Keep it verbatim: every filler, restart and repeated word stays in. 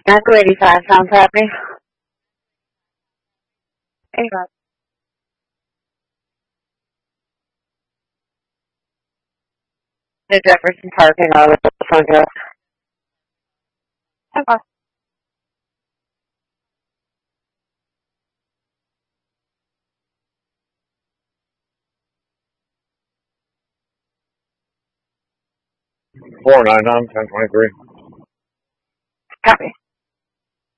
nine two eighty-five sounds happy. eighty-five. The Jefferson parking lot with the front door. Okay. four nine nine ten twenty three. Copy.